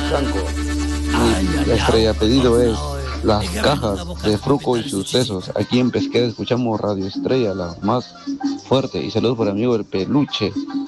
Franco. Mi estrella pedido es las cajas de Fruco y sucesos. Aquí en Pesquera escuchamos Radio Estrella, la más fuerte. Y saludos para mi amigo el Peluche.